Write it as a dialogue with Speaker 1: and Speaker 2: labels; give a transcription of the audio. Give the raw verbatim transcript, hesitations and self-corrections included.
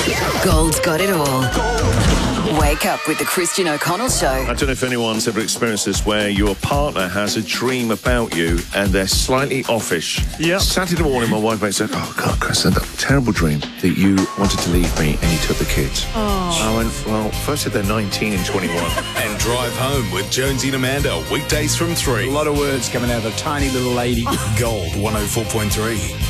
Speaker 1: Gold's got it all. Wake up with the Christian O'Connell Show.
Speaker 2: I don't know if anyone's ever experienced this, where your partner has a dream about you and they're slightly offish.
Speaker 3: Yeah.
Speaker 2: Saturday morning, my wife mate said, "Oh God, Chris, I had that terrible dream that you wanted to leave me and you took the kids." Oh. I went, well, first said they're nineteen and twenty-one.
Speaker 4: And Drive Home with Jonesy and Amanda, weekdays from three.
Speaker 5: A lot of words coming out of a tiny little lady.
Speaker 4: Gold one oh four point three.